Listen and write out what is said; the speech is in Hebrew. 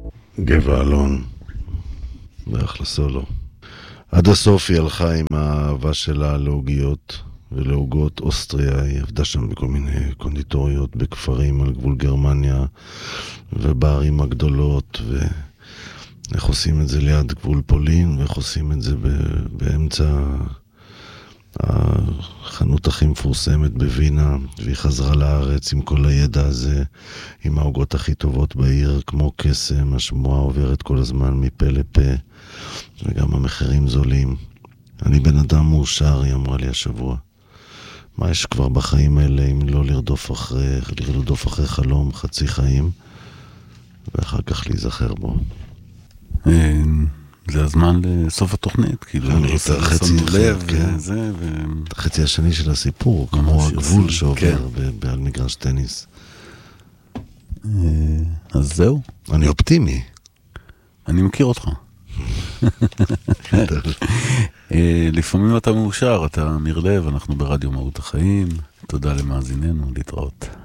גבע אלון, באחלה סולו. עד הסוף היא הלכה עם האהבה שלה לעוגיות ולעוגות אוסטריה. היא עבדה שם בכל מיני קונדיטוריות בכפרים על גבול גרמניה ובערים הגדולות, ואיך עושים את זה ליד גבול פולין, ואיך עושים את זה באמצע החנות הכי מפורסמת בווינה. והיא חזרה לארץ עם כל הידע הזה, עם העוגות הכי טובות בעיר, כמו קסם. השמועה עוברת כל הזמן מפה לפה, וגם המחירים זולים. אני בן אדם מאושר, היא אמרה לי השבוע. מה יש כבר בחיים האלה אם לא לרדוף אחרי חלום חצי חיים, ואחר כך להיזכר בו. זה הזמן לסוף התוכנית, כאילו, אני רוצה שמנו לב, וזה, את החצי השני של הסיפור, כמו הגבול שעובר על מגרש טניס. אז זהו. אני אופטימי. אני מכיר אותך. לפעמים אתה מאושר, אתה אמיר לב, אנחנו ברדיו מהות החיים. תודה למאזיננו, להתראות.